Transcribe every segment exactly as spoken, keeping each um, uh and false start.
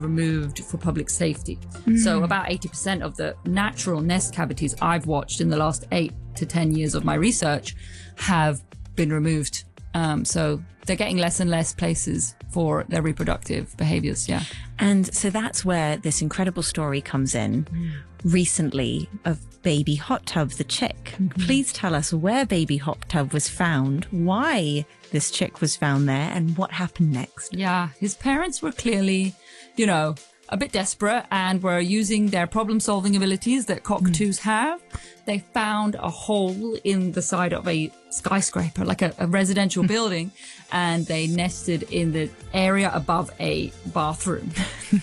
removed for public safety. Mm. So about eighty percent of the natural nest cavities I've watched in the last eight to ten years of my research have been removed. Um, so they're getting less and less places for their reproductive behaviors. Yeah. And so that's where this incredible story comes in mm. recently of Baby Hot Tub, the chick. Mm-hmm. Please tell us where Baby Hot Tub was found, why this chick was found there, and what happened next. Yeah, his parents were clearly, you know, a bit desperate and were using their problem-solving abilities that cockatoos mm. have. They found a hole in the side of a skyscraper, like a, a residential building, and they nested in the area above a bathroom.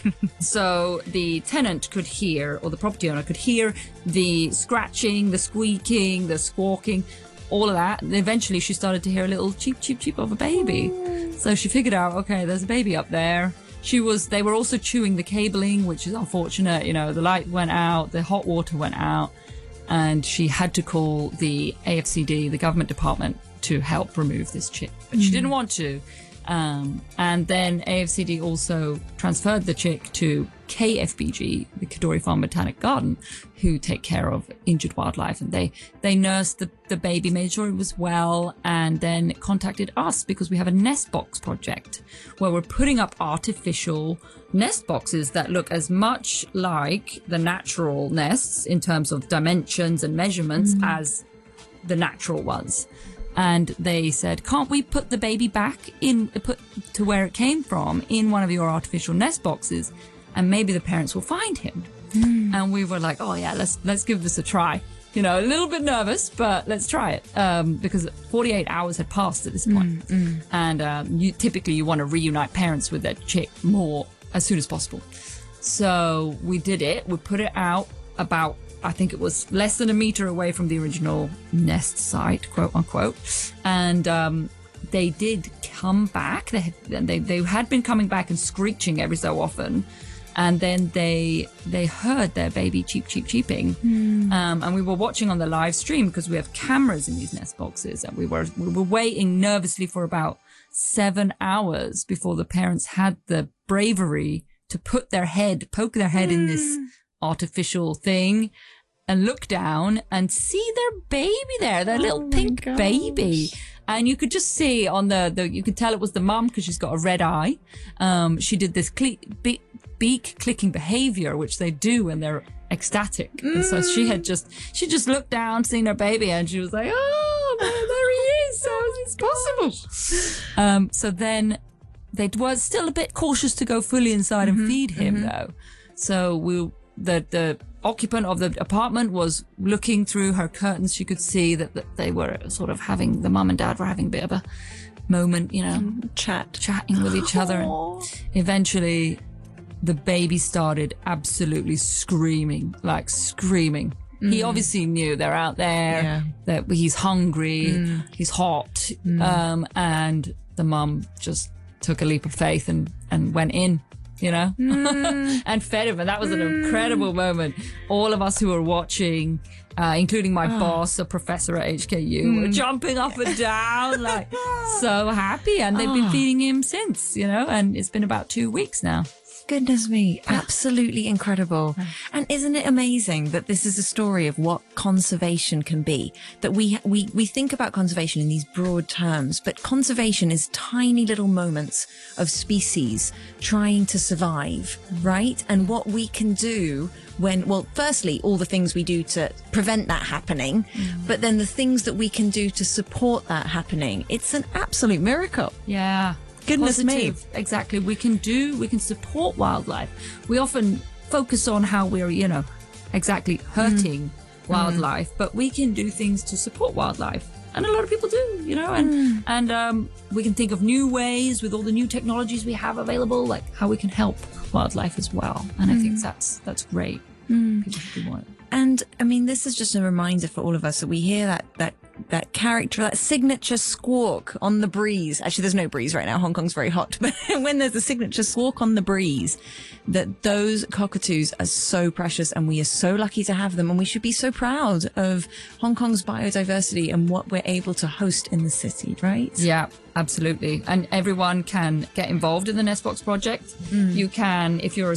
So the tenant could hear, or the property owner could hear, the scratching, the squeaking, the squawking, all of that. And eventually she started to hear a little cheep, cheep, cheep of a baby. Ooh. So she figured out, okay, there's a baby up there. She was, they were also chewing the cabling, which is unfortunate. You know, the light went out, the hot water went out, and she had to call the A F C D, the government department, to help remove this chick. But mm. she didn't want to. Um, and then A F C D also transferred the chick to K F B G, the Kadoorie Farm Botanic Garden, who take care of injured wildlife. And they, they nursed the, the baby, made sure it was well, and then contacted us because we have a nest box project where we're putting up artificial nest boxes that look as much like the natural nests in terms of dimensions and measurements mm. as the natural ones. And they said, can't we put the baby back in, put to where it came from in one of your artificial nest boxes, and maybe the parents will find him. Mm. And we were like, oh yeah, let's let's give this a try. You know, a little bit nervous, but let's try it. Um, because forty-eight hours had passed at this point. Mm, mm. And um, you typically you want to reunite parents with their chick more as soon as possible. So we did it. We put it out about, I think it was less than a meter away from the original nest site, quote unquote. And um, they did come back. They had, they, they had been coming back and screeching every so often. And then they they heard their baby cheep, cheep, cheeping. Mm. Um, and we were watching on the live stream because we have cameras in these nest boxes. And we were, we were waiting nervously for about seven hours before the parents had the bravery to put their head, poke their head mm. in this artificial thing and look down and see their baby there, their oh little pink gosh. baby. And you could just see on the, the you could tell it was the mum because she's got a red eye. Um, she did this cle- be- beak clicking behavior, which they do when they're ecstatic. Mm. And so she had just, she just looked down, seen her baby, and she was like, oh, there he is. How is this possible? Um, so then they were still a bit cautious to go fully inside mm-hmm, and feed him mm-hmm. though. So we, the, the occupant of the apartment was looking through her curtains. She could see that, that they were sort of having, the mum and dad were having a bit of a moment, you know, chat, chatting with each other. And eventually the baby started absolutely screaming, like screaming. Mm. He obviously knew they're out there, yeah. that he's hungry, mm. he's hot. Mm. Um, and the mum just took a leap of faith and, and went in. You know, mm. and fed him. And that was an mm. incredible moment. All of us who were watching, uh, including my oh. boss, a professor at H K U, mm. were jumping up and down, like so happy. And they've oh. been feeding him since, you know, and it's been about two weeks now. Goodness me, absolutely incredible. And isn't it amazing that this is a story of what conservation can be? That we we we think about conservation in these broad terms, but conservation is tiny little moments of species trying to survive, right? And what we can do when, well, firstly, all the things we do to prevent that happening, mm. but then the things that we can do to support that happening. It's an absolute miracle. Yeah. Goodness me. Exactly. We can do, we can support wildlife. We often focus on how we're, you know, exactly hurting mm. wildlife, mm. but we can do things to support wildlife. And a lot of people do, you know, and, mm. and um, we can think of new ways with all the new technologies we have available, like how we can help wildlife as well. And mm. I think that's, that's great. Mm. People should do more. And I mean, this is just a reminder for all of us that we hear that, that that character, that signature squawk on the breeze. Actually, there's no breeze right now. Hong Kong's very hot. But when there's a signature squawk on the breeze, that those cockatoos are so precious and we are so lucky to have them. And we should be so proud of Hong Kong's biodiversity and what we're able to host in the city, right? Yeah, absolutely. And everyone can get involved in the Nestbox project. Mm. You can, if you're a